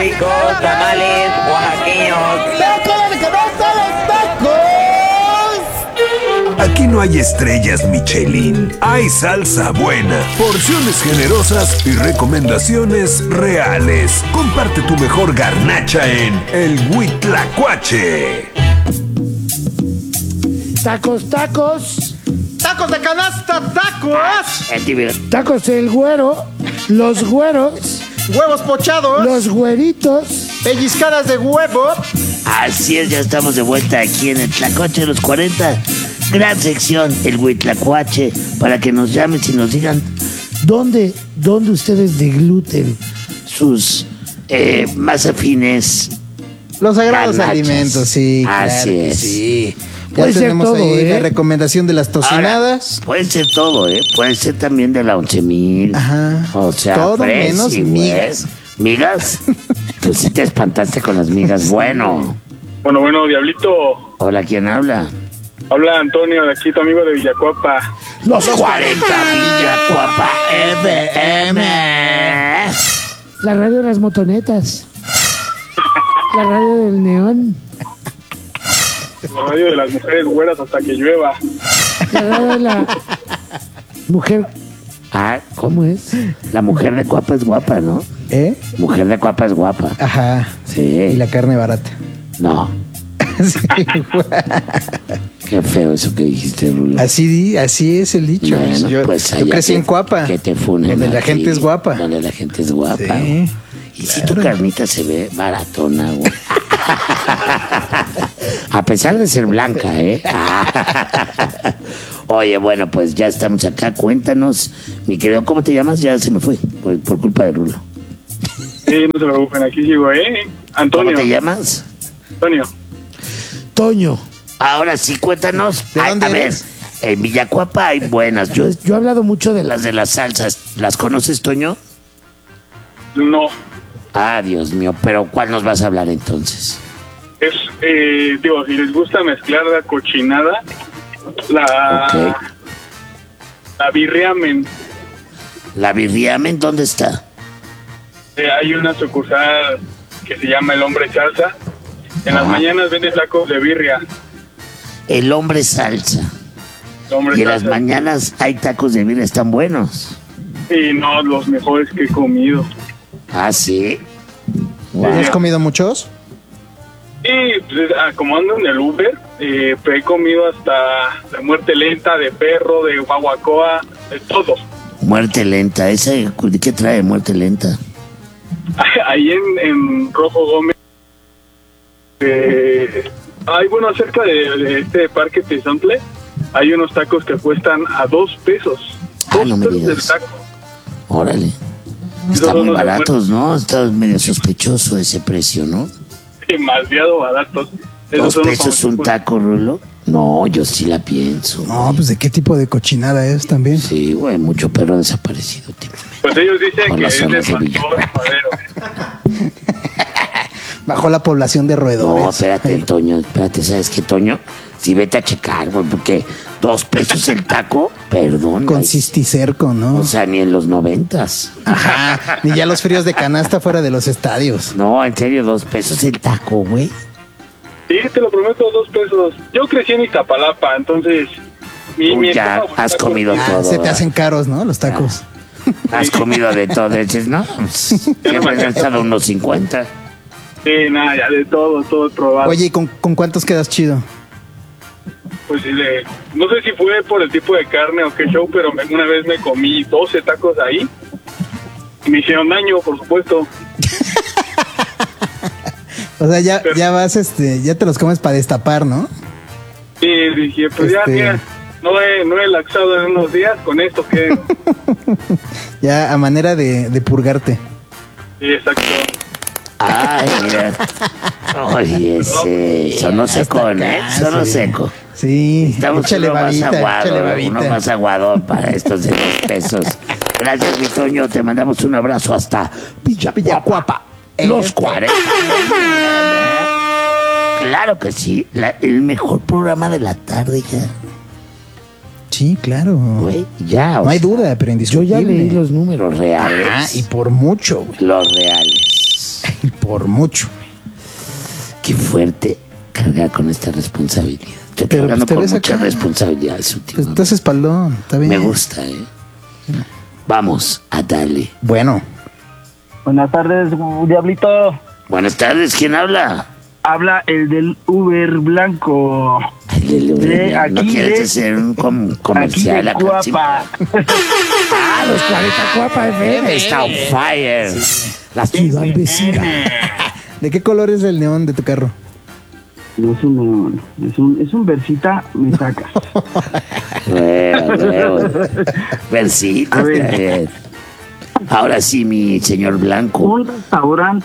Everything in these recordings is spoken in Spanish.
ricos tamales oaxaqueños. ¡Tacos de canasta, los tacos! Aquí no hay estrellas Michelin, hay salsa buena, porciones generosas y recomendaciones reales. Comparte tu mejor garnacha en El Huitlacoche. Tacos, tacos. ¡Tacos de canasta, tacos! Tacos el güero. Los güeros. ¡Huevos pochados! Los güeritos. ¡Pellizcadas de huevo! Así es, ya estamos de vuelta aquí en el Tlacoche de los 40. Gran sección, el Huitlacoche, para que nos llamen y nos digan ¿Dónde ustedes degluten sus más afines. Los sagrados Garnachas. alimentos, sí. Así claro que es. Sí. Ya Puede ser tenemos todo, ahí la ¿eh? recomendación de las tocinadas. Ahora, puede ser todo, ¿eh? Puede ser también de la 11,000. Ajá. O sea, Todo fresi, menos güey. migas. ¿Migas? Tú sí te espantaste con las migas. Bueno. Bueno, Diablito. Hola, ¿quién habla? Habla Antonio, de aquí tu amigo de Villacuapa. Los 40 Villacuapa FM. La radio de las motonetas. La radio del neón. La radio de las mujeres güeras hasta que llueva. La radio de la mujer. Ah, ¿Cómo es? la mujer de Cuapa es guapa, ¿no? ¿Eh? Mujer de Cuapa es guapa. Ajá. Sí. Y la carne barata. No. Sí, güey. Qué feo eso que dijiste, Rulo. así es el dicho. Bueno, yo pues yo allá crecí que- en Cuapa. Que te funen. Donde la aquí, gente es guapa. Donde la gente es guapa. Sí. Y si tu carnita se ve baratona, güey. A pesar de ser blanca, ¿eh? Oye, bueno, pues ya estamos acá. Cuéntanos, mi querido, ¿cómo te llamas? Ya se me fue, por culpa de Rulo. Sí, no se preocupen, aquí sigo, ¿eh? Antonio. ¿Cómo te llamas? Antonio. Toño. Ahora sí, cuéntanos. ¿De dónde a ver, eres? en Villacuapa hay buenas. Yo Yo he hablado mucho de las de las salsas. ¿Las conoces, Toño? No. Ah, Dios mío, pero ¿cuál nos vas a hablar entonces? Es, digo, si les gusta mezclar la cochinada, la birriamen. ¿La birriamen dónde está? Hay una sucursal que se llama El Hombre Salsa. En las Ajá. mañanas vende tacos de birria. El hombre salsa. El Hombre Y en las Salsa. mañanas hay tacos de birria, están buenos. Y no, los mejores que he comido. Ah, sí. ¿Has comido muchos? Y pues, como ando en el Uber, he comido hasta la muerte lenta de perro, de guaguacoa, de todo. Muerte lenta. ¿Ese qué trae muerte lenta? Ahí en Rojo Gómez, bueno, cerca de este parque Tezontle, hay unos tacos que cuestan a 2 pesos. Ah, no me 2 pesos digas. el taco. Órale. Esos Están son muy los de baratos, ¿no? Está medio sospechoso ese precio, ¿no? Demasiado baratos. Esos 2 son los pesos un famosos. taco, Rulo. No, yo sí la pienso. No, pues ¿de qué tipo de cochinada es también? Sí, güey, mucho perro desaparecido últimamente. Pues ellos dicen Con que las es de zonas de pastor Villa. madero. Bajó la población de roedores. No, espérate, Toño, espérate, ¿sabes qué, Toño? Sí, vete a checar, güey, porque 2 pesos el taco, perdón. Con güey. cisticerco, ¿no? O sea, ni en los 90s. Ajá. Ni ya los fríos de canasta fuera de los estadios. No, en serio, 2 pesos el taco, güey. Sí, te lo prometo, 2 pesos. Yo crecí en Iztapalapa, entonces... mi Ya esposa fue has taco. comido todo. Se te hacen caros, ¿no? Los tacos. Has comido de todo, dices, ¿no? Siempre han estado unos 50. Sí, nada, ya de todo he probado. Oye, ¿y con cuántos quedas chido? Pues sí, no sé si fue por el tipo de carne o qué show, pero una vez me comí 12 tacos ahí. Y me hicieron daño, por supuesto. O sea, ya vas, ya te los comes para destapar, ¿no? Sí, dije, pues ya, mira, no he laxado en unos días, con esto que... Ya a manera de purgarte. Sí, exacto. Ay, mira. Oye, ese. Sonó seco, ¿eh? Sonó seco. Sí, Estamos échale uno más babita, échale aguado, babita. uno más aguado para estos de 2 pesos. Gracias, mi Toño. Te mandamos un abrazo hasta Villacuapa. Los 40. Claro que sí. El mejor programa de la tarde ya. Sí, claro. Güey, ya. No hay duda, pero Yo indiscutible. ya leí los números. Los reales. Ah, y por mucho, güey. Los reales. Por mucho. Qué fuerte cargar con esta responsabilidad. Estoy Pero, cargando pues, te con ves mucha acá. responsabilidad Pues últimamente. estás espaldón, está bien. Me gusta, ¿eh? Vamos a darle. Bueno, Buenas tardes, Diablito. Buenas tardes, ¿quién habla? Habla el del Uber blanco. ¿No aquí quieres de- hacer un comercial Aquí de acá? Sí. Cuapa. Ah, los 40 Cuapa FM. Está on fire. La Ciudad vecina. ¿de qué color es el neón de tu carro? No es un neón, es un versita, me sacas. Versito, A ver. está bien. Ahora sí, mi señor Blanco. Un restaurante.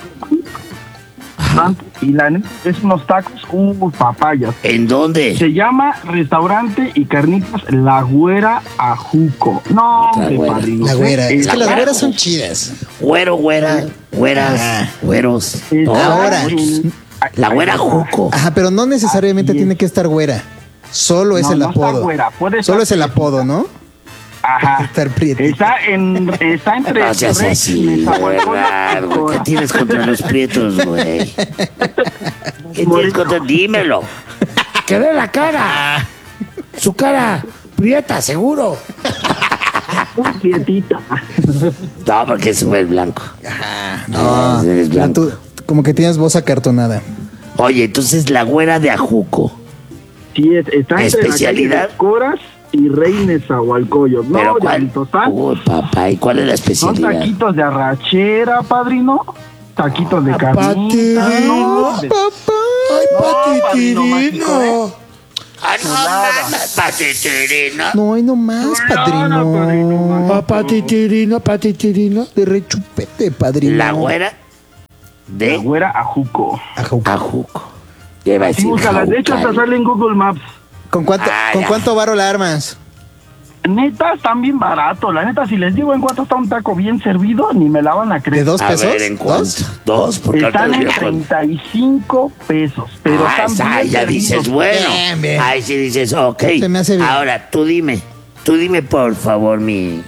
Y la neta es unos tacos, papayas. ¿En dónde? Se llama Restaurante y Carnitas La Güera Ajuco. No, La hombre, Güera. padrino. La güera. Es La que las güera. güeras son chidas. Güero, güera, güeras, güeros. Está Ahora. en- La güera Juco. Ajá, pero no necesariamente Así es. tiene que estar güera. Solo es No, el no está apodo. güera, puede Solo estar es el apodo, ¿no? Ajá. Estar prietita. Está entre No seas Rex así, y Nezahualcóyotl ¿verdad, y güey? ¿Qué Cora. tienes contra los prietos, güey? ¿Qué tienes contra? Dímelo. Que ve la cara. Su cara prieta, seguro. Muy quietita. No, porque es súper blanco. No, Eres pero blanco. tú como que tienes voz acartonada. Oye, entonces la güera de Ajuco. Sí, está entre ¿Especialidad? la calle de Coras y Rey Nezahualcóyotl. Pero No, ¿cuál? Diablito, están. Uy, papá, ¿y cuál es la Son especialidad? taquitos de arrachera, padrino. Taquitos de carnita. Patirino. No, de- Ay, padrino patitirino. Ah, no, mames, patitirino. No, hay nomás, padrino. Ah, patitirino, patitirino. De rechupete, padrino. La güera La de Güera Ajuco. Ajuco. Ajuco. ¿Qué va a Sí, decir? búscala. De hecho, hasta Jaucali. sale en Google Maps. ¿Con Ah, ya. cuánto varo la armas? Neta, están bien baratos. La neta, si les digo en cuánto está un taco bien servido, ni me la van a ¿De creer. 2 A pesos? ver, ¿en cuánto? ¿Dos? Porque Están ahorita en los viejo- 35 pesos. Pero Ah, están esa, bien ya servidos. dices, bueno. Bien, bien. Ahí sí dices, ok. Se me hace bien. Ahora, tú dime por favor, mi...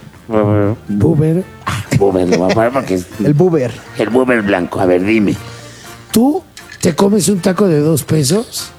Buber, Buber, lo voy a poner porque es El buber. el Buber blanco. A ver, dime. ¿tú te comes un taco de 2 pesos?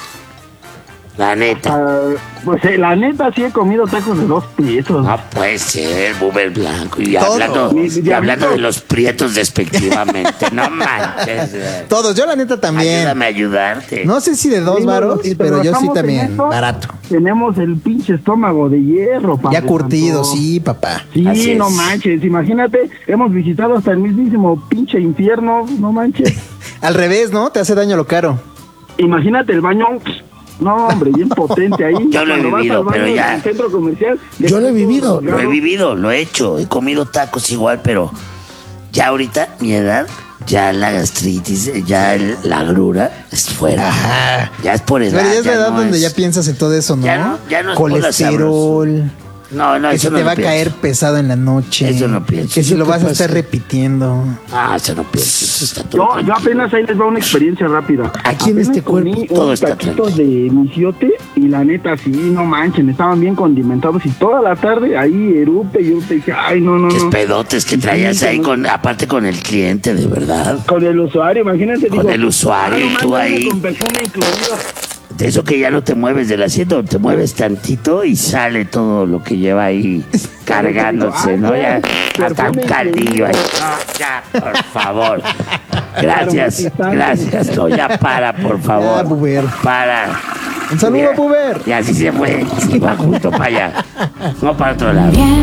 La neta. Ah, pues la neta, sí he comido tacos de 2 pesos. No puede ser, Buber blanco. Y Todo. hablando de los prietos despectivamente. No manches. Todos, yo la neta también. Ayúdame a ayudarte. No sé si de 2 Sí, varos, si pero yo sí trabajamos en también. eso, Barato. Tenemos el pinche estómago de hierro, padre Ya curtido, santo. sí, papá. Sí, Así no es. manches. Imagínate, hemos visitado hasta el mismísimo pinche infierno. No manches. Al revés, ¿no? Te hace daño lo caro. Imagínate el baño. No, hombre, bien potente ahí. Yo lo he Cuando vas vivido, al baño pero ya. del centro comercial. Yo lo he vivido. Lo he vivido, lo he hecho. He comido tacos igual, pero ya ahorita, mi edad, ya la gastritis, ya la agrura es fuera. Ajá. Ya es por edad. Pero ya es la edad no donde es- ya piensas en todo eso, ¿no? Ya no es por la Colesterol. No, no, Que eso se no te lo va a pienso. caer pesado en la noche. Eso no pienso. Que si lo ¿Qué vas a pasa? estar repitiendo. Ah, eso no pienso. Eso está todo Yo apenas ahí les va una experiencia rápida. Aquí en Apenas este cuerpo comí todo unos está taquitos de misiote y la neta sí, no manchen, estaban bien condimentados y toda la tarde ahí erupe y yo te dije, ay, no, no, Qué no. pedotes que traías ahí con, aparte con el cliente, de verdad. Con el usuario, imagínate. Con el usuario "Ay, y no tú manches, ahí". Con perfume incluido. De eso que ya no te mueves del asiento, te mueves tantito y sale todo lo que lleva ahí cargándose, ¿no? Ya hasta un caldillo ahí. No, ya, por favor. Gracias, gracias. No, ya para, por favor. Ya, Buber. Para. Un saludo, Mira, Buber. Y así se fue. Se va justo para allá. No para otro lado.